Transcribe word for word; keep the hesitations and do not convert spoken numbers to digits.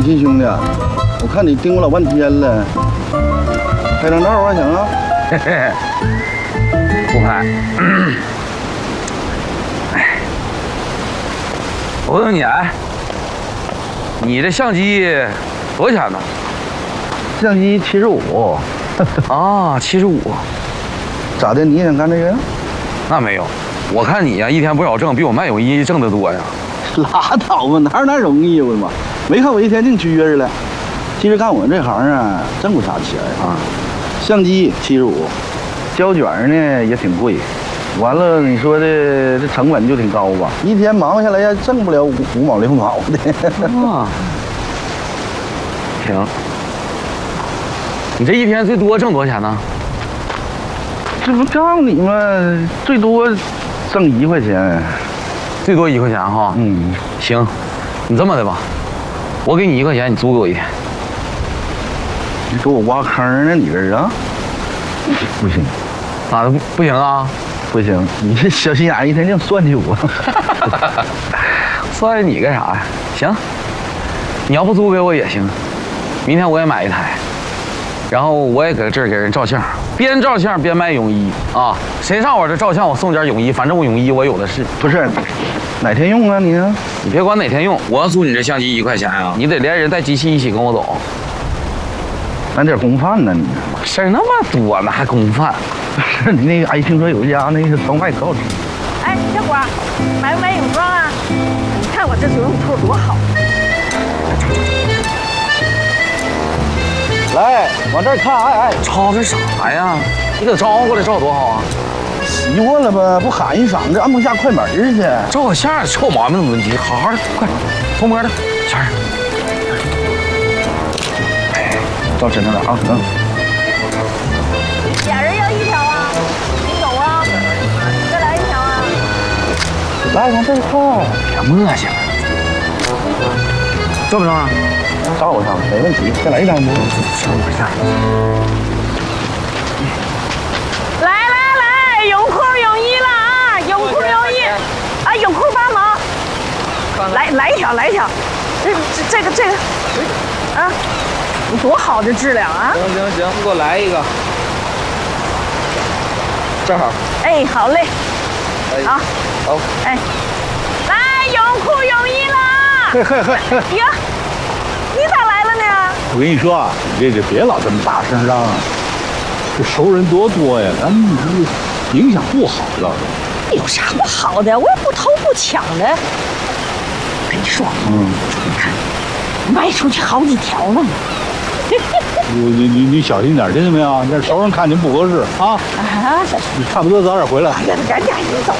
李鑫兄弟，我看你盯我老半天了，拍张照啊，行啊？ 嘿嘿，不拍。哎，我问你，哎，你这相机多少钱呢？ 相机七十五。 啊，七十五。 咋的？你也想干这个呀？ 那没有，我看你呀、啊，一天不少挣，比我卖泳衣挣得多呀。 拉倒吧，哪有那容易呀？我的妈！没看我一天净撅着了。其实干我这行啊，挣不啥钱啊。相机七十五，胶卷呢也挺贵。完了，你说的这成本就挺高吧？一天忙下来也挣不了五五毛六毛的。 啊，行。你这一天最多挣多少钱呢？ 这不告诉你吗？最多挣一块钱。 最多一块钱哈。 嗯， 行，你这么的吧，我给你一块钱，你租给我一天。 你给我挖坑呢？你这是啊？不行， 咋的不不行啊？ 不行，你这小心眼一天净算计我。 算计你干啥呀？行，你要不租给我也行，明天我也买一台，然后我也搁这儿给人照相，边照相边卖泳衣啊！谁上我这照相，我送件泳衣，反正我泳衣我有的是。 不是，哪天用啊你？ 你别管哪天用，我要租你这相机一块钱啊，你得连人带机器一起跟我走。 来点公饭呢你？ 事儿那么多呢，还公饭？ 不是你那个，哎，听说有一家那个烧麦可好吃。 哎，小伙，买不买泳装啊？你看我这游泳裤多好。 来，往这儿看，哎哎， 吵这啥呀？你给他招过来照多好啊！ 习惯了吧？不喊一嗓子，按不下快门去。 照个相，臭毛病那么问题，好好的，快，偷摸的，前儿。 哎，照身上了啊，嗯。 俩人要一条啊？你有啊？再来一条啊？ 来，往这儿看， 别磨叽了，照不照啊？ 照上，没问题。再来一张不？ 来来来，泳裤泳衣了啊！泳裤泳衣，啊，泳裤八毛。来来一条，来一条。这这这个这个，啊，多好的质量啊！ 行行行，你给我来一个，正好。 哎，好嘞。 哎、 好。 好。 哎，来泳裤泳衣啦！ 嘿嘿嘿嘿。 呀，你咋来了呢？ 我跟你说啊，你这这别老这么大声嚷，这熟人多多呀，咱们这影响不好了。 有啥不好的？我也不偷不抢的。跟你说， 嗯， 你看，卖出去好几条了呢。 我你你你小心点，听见没有？那熟人看见不合适啊。 啊， 你差不多早点回来。 哎呀，赶紧赶紧走。